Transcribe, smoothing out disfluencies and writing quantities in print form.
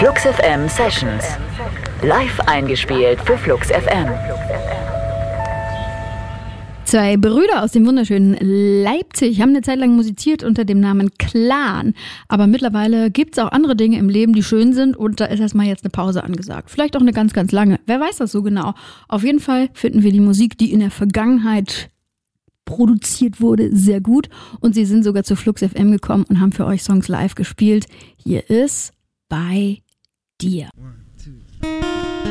Flux FM Sessions. Live eingespielt für Flux FM. Zwei Brüder aus dem wunderschönen Leipzig haben eine Zeit lang musiziert unter dem Namen Clan. Aber mittlerweile gibt es auch andere Dinge im Leben, die schön sind. Und da ist erstmal jetzt eine Pause angesagt. Vielleicht auch eine ganz, ganz lange. Wer weiß das so genau. Auf jeden Fall finden wir die Musik, die in der Vergangenheit produziert wurde, sehr gut. Und sie sind sogar zu Flux FM gekommen und haben für euch Songs live gespielt. Hier ist Bei dir.